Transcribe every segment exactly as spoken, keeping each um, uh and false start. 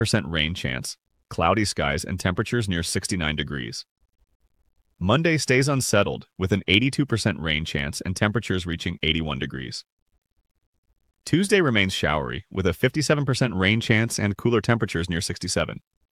percent rain chance, cloudy skies, and temperatures near sixty-nine degrees. Monday stays unsettled, with an eighty-two percent rain chance and temperatures reaching eighty-one degrees. Tuesday remains showery, with a fifty-seven percent rain chance and cooler temperatures near sixty-seven.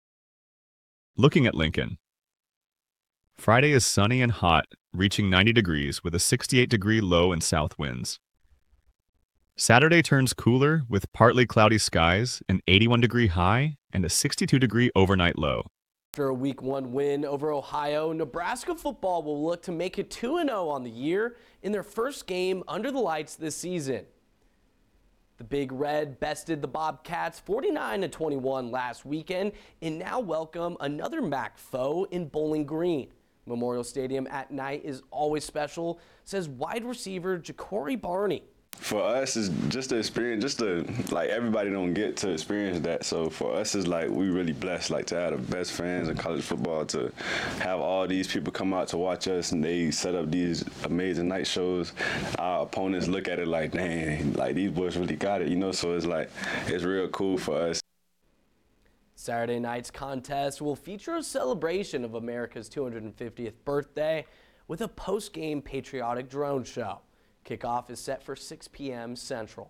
Looking at Lincoln. Friday is sunny and hot, reaching ninety degrees with a sixty-eight degree low and south winds. Saturday turns cooler with partly cloudy skies, an eighty-one degree high, and a sixty-two degree overnight low. After a week one win over Ohio, Nebraska football will look to make it two and oh on the year in their first game under the lights this season. The Big Red bested the Bobcats forty-nine to twenty-one last weekend and now welcome another M A C foe in Bowling Green. Memorial Stadium at night is always special, says wide receiver Ja'Cory Barney. For us, it's just the experience, just the, like, everybody don't get to experience that. So for us, it's like we really blessed, like, to have the best fans in college football, to have all these people come out to watch us, and they set up these amazing night shows. Our opponents look at it like, dang, like, these boys really got it, you know? So it's like, it's real cool for us. Saturday night's contest will feature a celebration of America's two hundred fiftieth birthday with a post-game patriotic drone show. Kickoff is set for six p m Central.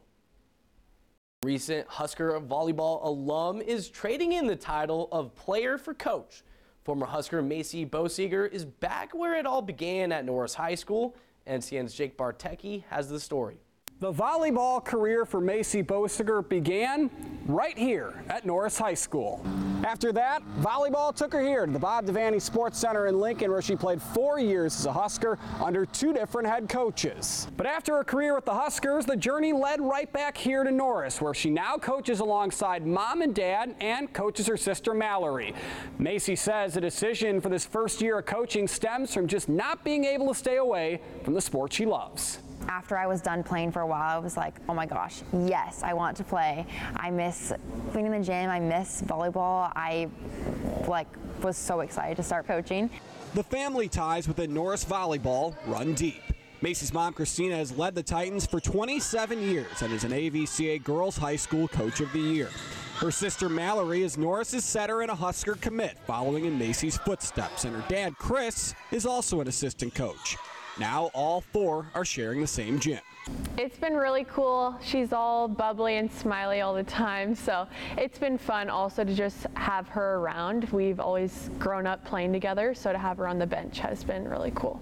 Recent Husker volleyball alum is trading in the title of player for coach. Former Husker Macy Boesiger is back where it all began at Norris High School. N C N's Jake Bartecki has the story. The volleyball career for Macy Boesiger began right here at Norris High School. After that, volleyball took her here to the Bob Devaney Sports Center in Lincoln, where she played four years as a Husker under two different head coaches. But after her career with the Huskers, the journey led right back here to Norris, where she now coaches alongside mom and dad and coaches her sister Mallory. Macy says the decision for this first year of coaching stems from just not being able to stay away from the sport she loves. After I was done playing for a while, I was like, oh my gosh, yes, I want to play. I miss cleaning the gym. I miss volleyball. I like was so excited to start coaching. The family ties within Norris volleyball run deep. Macy's mom, Christina, has led the Titans for twenty-seven years and is an A V C A Girls High School Coach of the Year. Her sister Mallory is Norris's setter and a Husker commit, following in Macy's footsteps, and her dad, Chris, is also an assistant coach. Now all four are sharing the same gym. It's been really cool. She's all bubbly and smiley all the time, so it's been fun also to just have her around. We've always grown up playing together, so to have her on the bench has been really cool.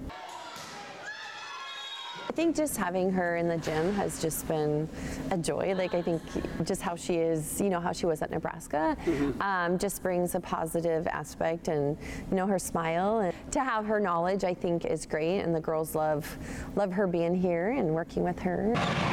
I think just having her in the gym has just been a joy. Like, I think just how she is, you know, how she was at Nebraska, mm-hmm. um, just brings a positive aspect, and, you know, her smile. And to have her knowledge, I think, is great, and the girls love, love her being here and working with her.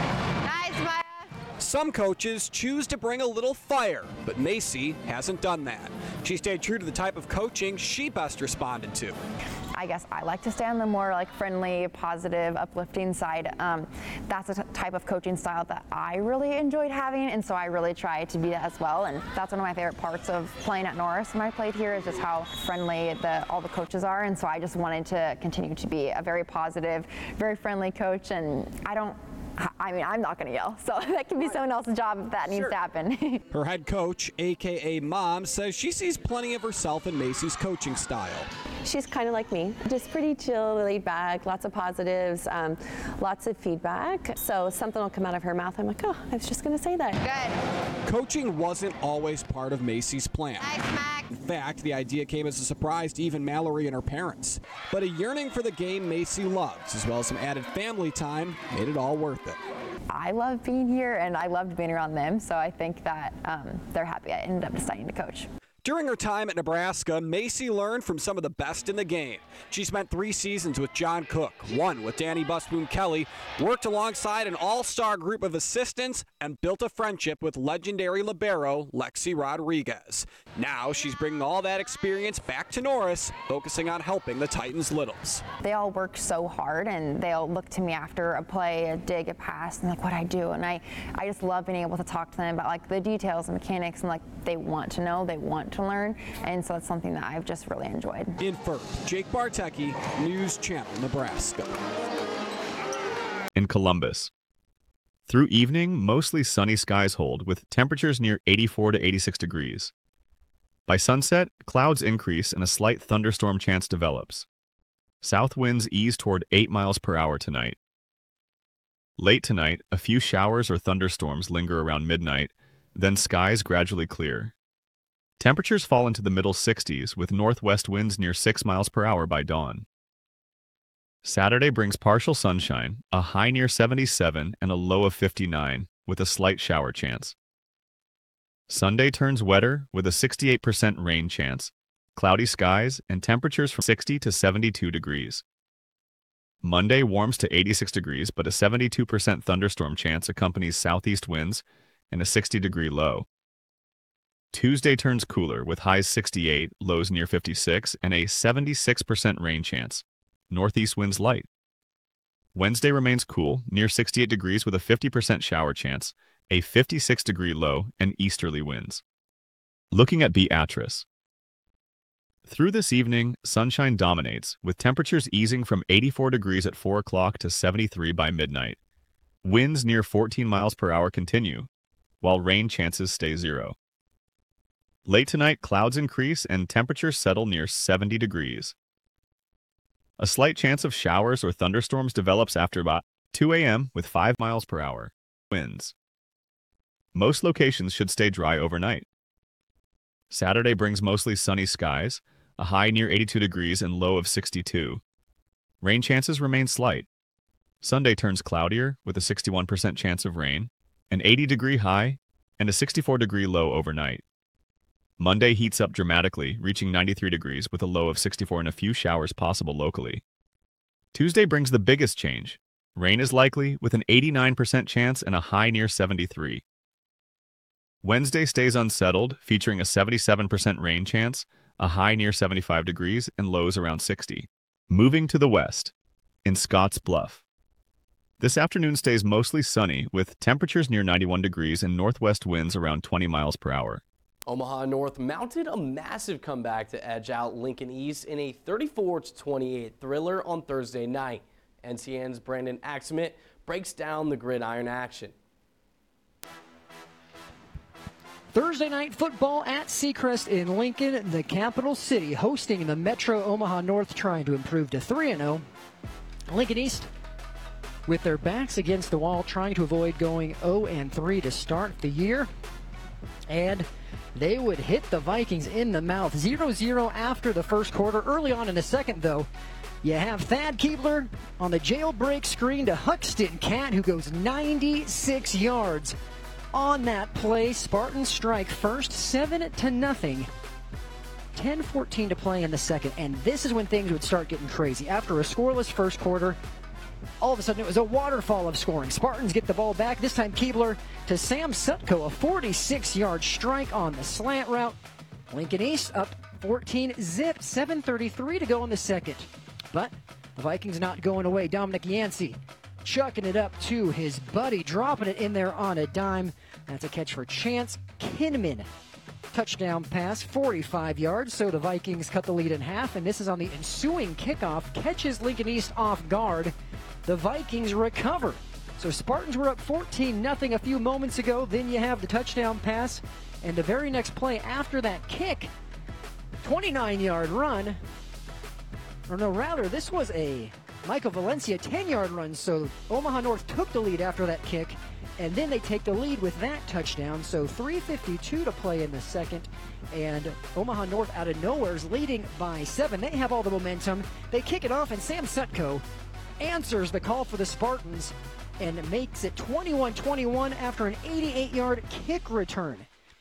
Nice, Maya. Some coaches choose to bring a little fire, but Macy hasn't done that. She stayed true to the type of coaching she best responded to. I guess I like to stay on the more like friendly, positive, uplifting side. Um, that's a t- type of coaching style that I really enjoyed having, and so I really try to be that as well. And that's one of my favorite parts of playing at Norris when I played here, is just how friendly the, all the coaches are. And so I just wanted to continue to be a very positive, very friendly coach. And I don't. I mean, I'm not going to yell, so that can be someone else's job if that needs sure. to happen. Her head coach, A K A Mom, says she sees plenty of herself in Macy's coaching style. She's kind of like me, just pretty chill, laid back, lots of positives, um, lots of feedback. So something will come out of her mouth, I'm like, oh, I was just going to say that. Good. Coaching wasn't always part of Macy's plan. Nice, Mac. In fact, the idea came as a surprise to even Mallory and her parents. But a yearning for the game Macy loves, as well as some added family time, made it all worth it. I love being here, and I loved being around them, so I think that um, they're happy I ended up deciding to coach. During her time at Nebraska, Macy learned from some of the best in the game. She spent three seasons with John Cook, one with Danny Busboom Kelly, worked alongside an all-star group of assistants, and built a friendship with legendary libero Lexi Rodriguez. Now she's bringing all that experience back to Norris, focusing on helping the Titans' littles. They all work so hard, and they'll look to me after a play, a dig, a pass, and like what I do. And I, I just love being able to talk to them about like the details and mechanics, and like they want to know, they want to learn, and so it's something that I've just really enjoyed. In Firth, Jake Bartecki, News Channel, Nebraska. In Columbus. Through evening, mostly sunny skies hold, with temperatures near eighty-four to eighty-six degrees. By sunset, clouds increase and a slight thunderstorm chance develops. South winds ease toward eight miles per hour tonight. Late tonight, a few showers or thunderstorms linger around midnight, then skies gradually clear. Temperatures fall into the middle sixties with northwest winds near six miles per hour by dawn. Saturday brings partial sunshine, a high near seventy-seven and a low of fifty-nine, with a slight shower chance. Sunday turns wetter with a sixty-eight percent rain chance, cloudy skies, and temperatures from sixty to seventy-two degrees. Monday warms to eighty-six degrees, but a seventy-two percent thunderstorm chance accompanies southeast winds and a sixty degree low. Tuesday turns cooler with highs sixty-eight, lows near fifty-six, and a seventy-six percent rain chance. Northeast winds light. Wednesday remains cool, near sixty-eight degrees with a fifty percent shower chance, a fifty-six degree low, and easterly winds. Looking at Beatrice. Through this evening, sunshine dominates, with temperatures easing from eighty-four degrees at four o'clock to seventy-three by midnight. Winds near fourteen miles per hour continue, while rain chances stay zero. Late tonight, clouds increase and temperatures settle near seventy degrees. A slight chance of showers or thunderstorms develops after about two a m with five miles per hour winds. Most locations should stay dry overnight. Saturday brings mostly sunny skies, a high near eighty-two degrees and low of sixty-two. Rain chances remain slight. Sunday turns cloudier with a sixty-one percent chance of rain, an eighty degree high, and a sixty-four degree low overnight. Monday heats up dramatically, reaching ninety-three degrees with a low of sixty-four and a few showers possible locally. Tuesday brings the biggest change. Rain is likely with an eighty-nine percent chance and a high near seventy-three. Wednesday stays unsettled, featuring a seventy-seven percent rain chance, a high near seventy-five degrees, and lows around sixty. Moving to the west, in Scotts Bluff. This afternoon stays mostly sunny, with temperatures near ninety-one degrees and northwest winds around twenty miles per hour. Omaha North mounted a massive comeback to edge out Lincoln East in a thirty-four to twenty-eight thriller on Thursday night. N C N's Brandon Axmit breaks down the gridiron action. Thursday night football at Seacrest in Lincoln, the capital city, hosting the Metro Omaha North, trying to improve to three and oh. Lincoln East, with their backs against the wall, trying to avoid going oh and three to start the year. And they would hit the Vikings in the mouth. zero zero after the first quarter. Early on in the second, though, you have Thad Keebler on the jailbreak screen to Huxton Cat, who goes ninety-six yards on that play. Spartans strike first, seven to nothing. ten fourteen to play in the second, and this is when things would start getting crazy. After a scoreless first quarter, all of a sudden it was a waterfall of scoring. Spartans get the ball back, this time Keebler to Sam Sutko, a forty-six yard strike on the slant route. Lincoln East up fourteen zip, seven thirty-three to go in the second. But the Vikings not going away. Dominic Yancey chucking it up to his buddy, dropping it in there on a dime. That's a catch for Chance Kinman. Touchdown pass, forty-five yards, so the Vikings cut the lead in half, and this is on the ensuing kickoff. Catches Lincoln East off guard. The Vikings recover. So Spartans were up fourteen nothing a few moments ago. Then you have the touchdown pass, and the very next play after that kick, twenty-nine yard run. Or no, rather, this was a Michael Valencia ten yard run, so Omaha North took the lead after that kick, and then they take the lead with that touchdown. So three fifty-two to play in the second, and Omaha North out of nowhere is leading by seven. They have all the momentum. They kick it off, and Sam Sutko answers the call for the Spartans and makes it twenty-one twenty-one after an eighty-eight yard kick return.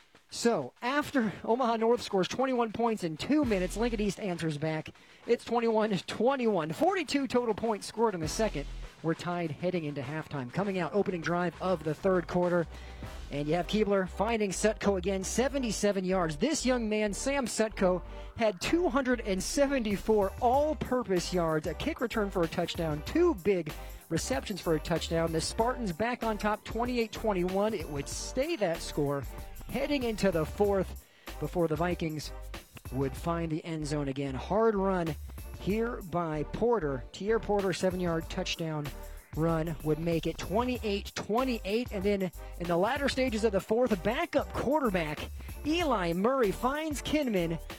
So after Omaha North scores twenty-one points in two minutes, Lincoln East answers back. It's twenty-one twenty-one. forty-two total points scored in the second. We're tied heading into halftime. Coming out, opening drive of the third quarter. And you have Keebler finding Sutko again, seventy-seven yards. This young man, Sam Sutko, had two hundred seventy-four all-purpose yards, a kick return for a touchdown, two big receptions for a touchdown. The Spartans back on top, twenty-eight twenty-one. It would stay that score heading into the fourth before the Vikings would find the end zone again. Hard run here by Porter. Tier Porter, seven yard touchdown run would make it twenty-eight twenty-eight. And then in the latter stages of the fourth, backup quarterback Eli Murray finds Kinman